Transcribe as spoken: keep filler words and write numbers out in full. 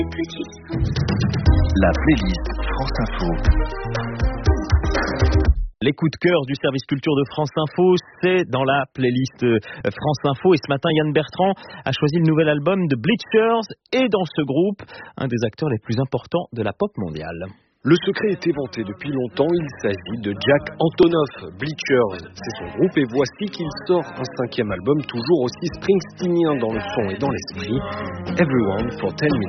La playlist France Info. Les coups de cœur du service culture de France Info, c'est dans la playlist France Info. Et ce matin, Yann Bertrand a choisi le nouvel album de Bleachers. Et dans ce groupe, un des acteurs les plus importants de la pop mondiale. Le secret est éventé depuis longtemps, il s'agit de Jack Antonoff. Bleachers, c'est son groupe et voici qu'il sort un cinquième album toujours aussi springsteenien dans le son et dans l'esprit. Everyone for ten minutes.